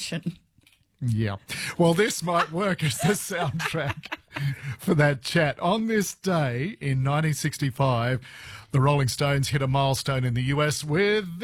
connection. Yeah. Well, this might work as the soundtrack for that chat. On this day in 1965, the Rolling Stones hit a milestone in the US with